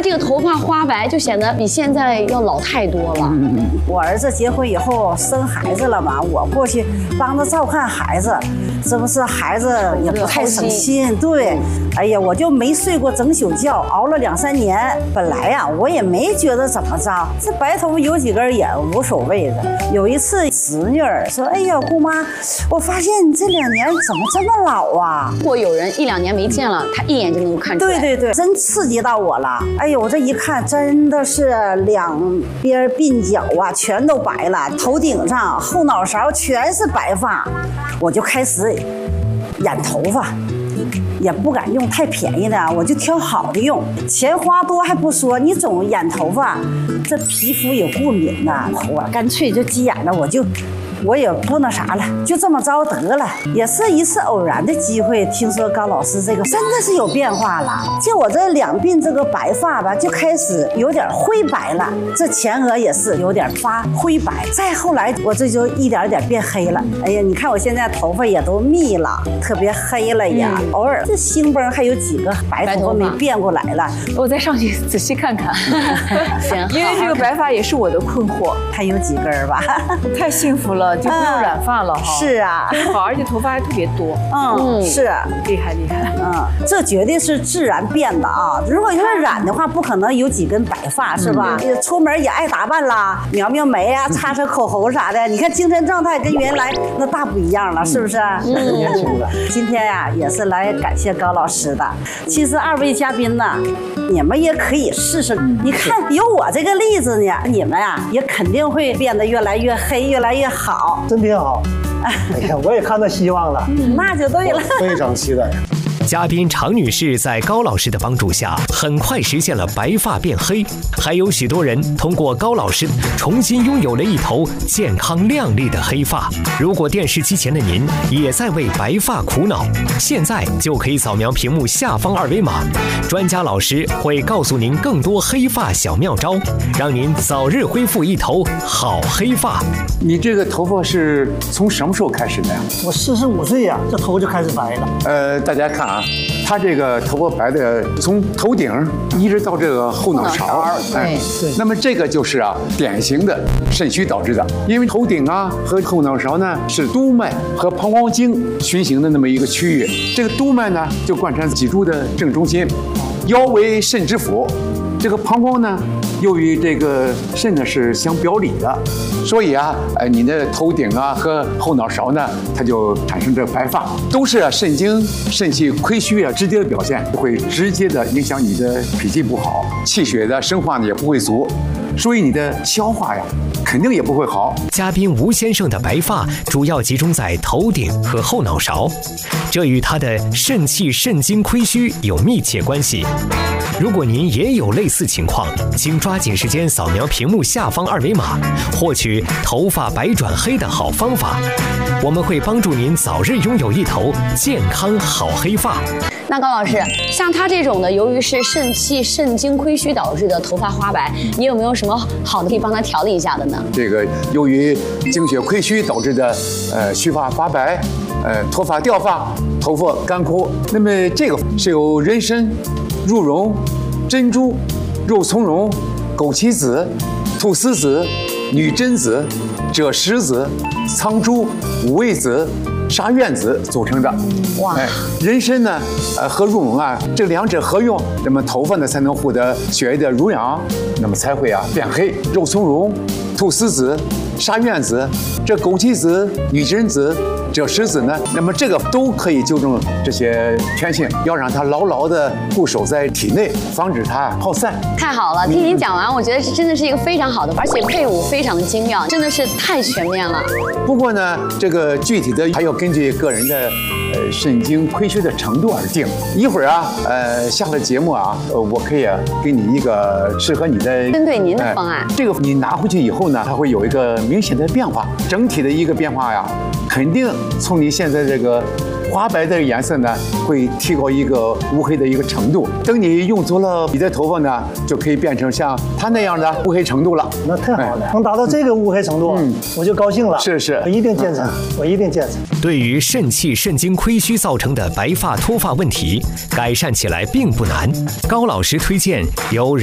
这个头发花白就显得比现在要老太多了。 我儿子结婚以后生孩子了嘛，我过去帮他照看孩子，这不是孩子也不太省心。对，哎呀，我就没睡过整宿觉，熬了2、3年。本来呀，我也没觉得怎么着，这白头发有几根也无所谓的。有一次侄女儿说：“哎呀，姑妈，我发现你这2年怎么这么老啊？” 如果有人1、2年没见了，他一眼就能够看出来。 对，真刺激到我了。哎呦，我这一看真的是2边鬓角啊全都白了，头顶上后脑勺全是白发，我就开始染头发。也不敢用太便宜的，我就挑好的用。钱花多还不说，你总染头发，这皮肤有过敏呐。我干脆就急眼了，我也不那啥了，就这么着得了。也是一次偶然的机会，听说高老师这个真的是有变化了，就我这2鬓这个白发吧，就开始有点灰白了，这前额也是有点发灰白。再后来，我这就一点点变黑了。哎呀，你看我现在头发也都密了，特别黑了呀。偶尔这星崩还有几个白头发没变过来了， 我再上去仔细看看。 行， 因为这个白发也是我的困惑， 还有几根吧。 太幸福了。就不用染发了哈。 是啊， 真好，而且头发还特别多。 是厉害。 这绝对是自然变的啊！如果要是染的话，不可能有几根白发，是吧？出门也爱打扮啦，描描眉啊，擦擦口红啥的。你看精神状态跟原来那大不一样了，是不是？ 年轻了。 今天呀，也是来感谢高老师的。其实2位嘉宾呢，你们也可以试试。你看有我这个例子呢，你们呀也肯定会变得越来越黑，越来越好。 真挺好，哎呀，我也看到希望了， 那就对了， 非常期待。 嘉宾常女士在高老师的帮助下，很快实现了白发变黑，还有许多人通过高老师重新拥有了一头健康亮丽的黑发。如果电视机前的您也在为白发苦恼，现在就可以扫描屏幕下方2维码，专家老师会告诉您更多黑发小妙招，让您早日恢复一头好黑发。 你这个头发是从什么时候开始的呀？ 我45岁呀，这头就开始白了。 大家看啊，他这个头发白的，从头顶一直到这个后脑勺， 对。 那么这个就是典型的肾虚导致的，因为头顶和后脑勺呢是督脉和膀胱经循行的那么一个区域，这个督脉呢就贯穿脊柱的正中心，腰为肾之府，这个膀胱呢又与这个肾呢是相表里的，所以你的头顶和后脑勺呢，它就产生这白发，都是肾精肾气亏虚直接的表现，会直接的影响你的脾气不好，气血的生化呢也不会足，所以你的消化肯定也不会好。 嘉宾吴先生的白发主要集中在头顶和后脑勺，这与他的肾气肾精亏虚有密切关系。如果您也有类似情况，请抓紧时间扫描屏幕下方2维码，获取头发白转黑的好方法。我们会帮助您早日拥有一头健康好黑发。 那高老师，像他这种的，由于是肾气肾精亏虚导致的头发花白，你有没有什么好的可以帮他调理一下的呢？ 这个由于精血亏虚导致的须发发白，脱发掉发，头发干枯，那么这个是由人参、鹿茸、珍珠、肉苁蓉、枸杞子、菟丝子、女贞子、赭石子、苍术、五味子、沙苑子组成的。哇！人参呢，和鹿茸这2者合用，那么头发呢才能获得血液的濡养，那么才会变黑。肉苁蓉、菟丝子、沙苑子、这枸杞子、女贞子、赭石子呢，那么这个都可以纠正这些偏性，要让它牢牢的固守在体内，防止它耗散。 太好了，听您讲完，我觉得真的是一个非常好的，而且配伍非常的精妙，真的是太全面了。 不过呢，这个具体的还要根据个人的肾精亏虚的程度而定。一会儿下了节目我可以给你一个适合你的针对您的方案。 这个你拿回去以后呢，它会有一个明显的变化，整体的一个变化肯定从你现在这个花白的颜色呢，会提高一个乌黑的一个程度。等你用足了，你的头发呢，就可以变成像它那样的乌黑程度了。 那太好了，能达到这个乌黑程度，我就高兴了。 是， 我一定坚持，我一定坚持。 对于肾气肾精亏虚造成的白发脱发问题，改善起来并不难。高老师推荐由